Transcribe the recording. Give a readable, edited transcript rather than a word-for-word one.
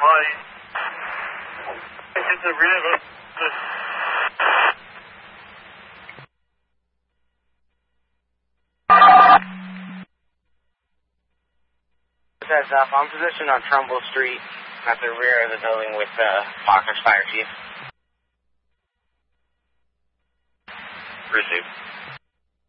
It's the rear of the... Heads up, I'm positioned on Trumbull Street at the rear of the building with Faulkner's Fire Chief. Received.